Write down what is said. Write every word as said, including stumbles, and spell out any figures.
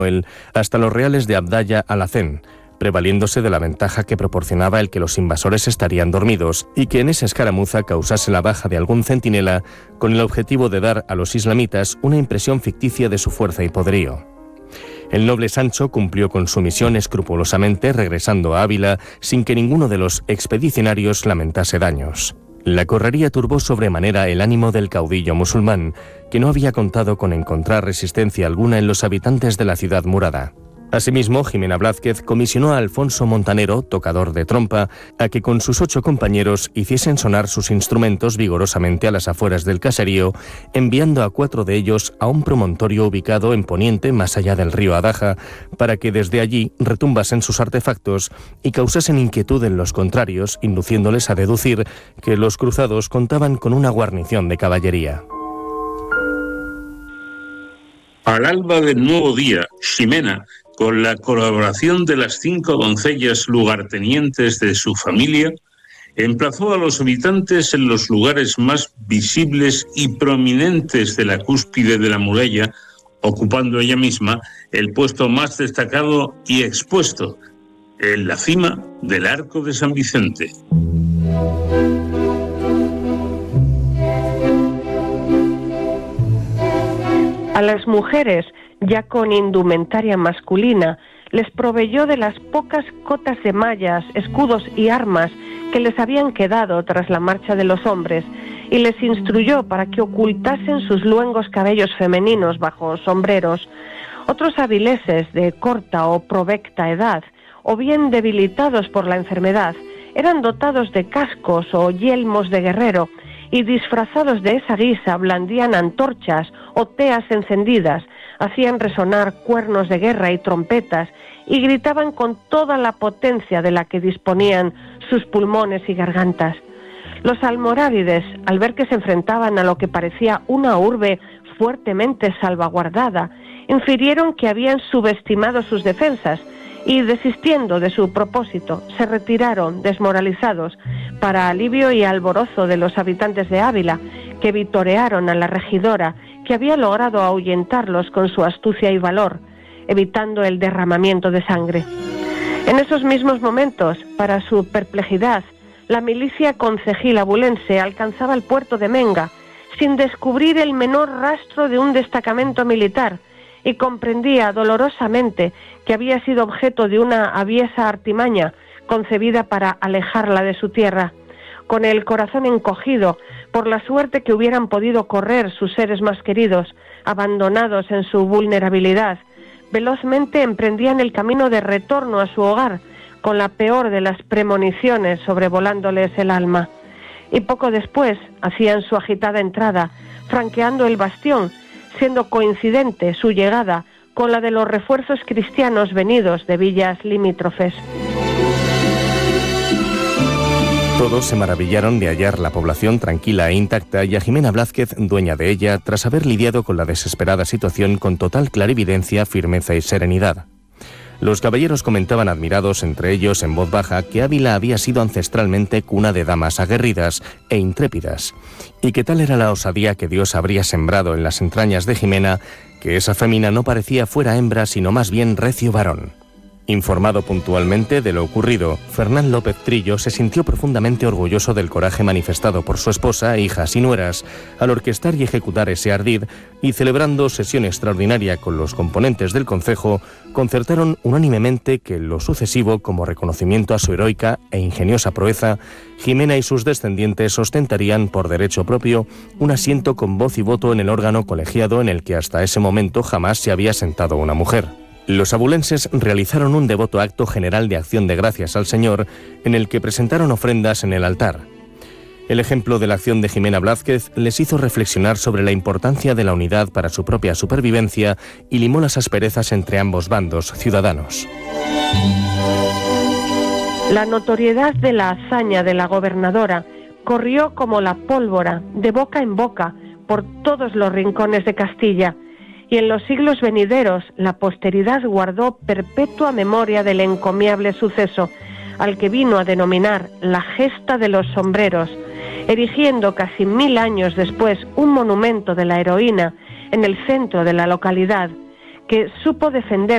hasta los reales de Abdaya Alacén, prevaliéndose de la ventaja que proporcionaba el que los invasores estarían dormidos y que en esa escaramuza causase la baja de algún centinela con el objetivo de dar a los islamitas una impresión ficticia de su fuerza y poderío. El noble Sancho cumplió con su misión escrupulosamente, regresando a Ávila sin que ninguno de los expedicionarios lamentase daños. La correría turbó sobremanera el ánimo del caudillo musulmán, que no había contado con encontrar resistencia alguna en los habitantes de la ciudad murada. Asimismo, Jimena Blázquez comisionó a Alfonso Montanero, tocador de trompa, a que con sus ocho compañeros hiciesen sonar sus instrumentos vigorosamente a las afueras del caserío, enviando a cuatro de ellos a un promontorio ubicado en poniente más allá del río Adaja, para que desde allí retumbasen sus artefactos y causasen inquietud en los contrarios, induciéndoles a deducir que los cruzados contaban con una guarnición de caballería. Al alba del nuevo día, Ximena, con la colaboración de las cinco doncellas lugartenientes de su familia, emplazó a los habitantes en los lugares más visibles y prominentes de la cúspide de la muralla, ocupando ella misma el puesto más destacado y expuesto, en la cima del Arco de San Vicente. A las mujeres, ya con indumentaria masculina, les proveyó de las pocas cotas de mallas, escudos y armas que les habían quedado tras la marcha de los hombres, y les instruyó para que ocultasen sus luengos cabellos femeninos bajo sombreros. Otros avileses de corta o provecta edad, o bien debilitados por la enfermedad, eran dotados de cascos o yelmos de guerrero, y disfrazados de esa guisa blandían antorchas o teas encendidas, hacían resonar cuernos de guerra y trompetas y gritaban con toda la potencia de la que disponían sus pulmones y gargantas. Los almorávides, al ver que se enfrentaban a lo que parecía una urbe fuertemente salvaguardada, infirieron que habían subestimado sus defensas y, desistiendo de su propósito, se retiraron desmoralizados, para alivio y alborozo de los habitantes de Ávila, que vitorearon a la regidora, que había logrado ahuyentarlos con su astucia y valor, evitando el derramamiento de sangre. En esos mismos momentos, para su perplejidad, la milicia concejil abulense alcanzaba el puerto de Menga, sin descubrir el menor rastro de un destacamento militar, y comprendía dolorosamente que había sido objeto de una aviesa artimaña concebida para alejarla de su tierra. Con el corazón encogido por la suerte que hubieran podido correr sus seres más queridos, abandonados en su vulnerabilidad, velozmente emprendían el camino de retorno a su hogar, con la peor de las premoniciones sobrevolándoles el alma. Y poco después hacían su agitada entrada, franqueando el bastión, siendo coincidente su llegada con la de los refuerzos cristianos venidos de villas limítrofes. Todos se maravillaron de hallar la población tranquila e intacta y a Jimena Blázquez, dueña de ella, tras haber lidiado con la desesperada situación con total clarividencia, firmeza y serenidad. Los caballeros comentaban admirados entre ellos en voz baja que Ávila había sido ancestralmente cuna de damas aguerridas e intrépidas, y que tal era la osadía que Dios habría sembrado en las entrañas de Jimena, que esa fémina no parecía fuera hembra sino más bien recio varón. Informado puntualmente de lo ocurrido, Fernán López Trillo se sintió profundamente orgulloso del coraje manifestado por su esposa, hijas y nueras al orquestar y ejecutar ese ardid, y celebrando sesión extraordinaria con los componentes del concejo, concertaron unánimemente que en lo sucesivo, como reconocimiento a su heroica e ingeniosa proeza, Jimena y sus descendientes ostentarían por derecho propio un asiento con voz y voto en el órgano colegiado en el que hasta ese momento jamás se había sentado una mujer. Los abulenses realizaron un devoto acto general de acción de gracias al Señor, en el que presentaron ofrendas en el altar. El ejemplo de la acción de Jimena Blázquez les hizo reflexionar sobre la importancia de la unidad para su propia supervivencia y limó las asperezas entre ambos bandos ciudadanos. La notoriedad de la hazaña de la gobernadora corrió como la pólvora, de boca en boca, por todos los rincones de Castilla, y en los siglos venideros la posteridad guardó perpetua memoria del encomiable suceso, al que vino a denominar la gesta de los sombreros, erigiendo casi mil años después un monumento de la heroína en el centro de la localidad, que supo defender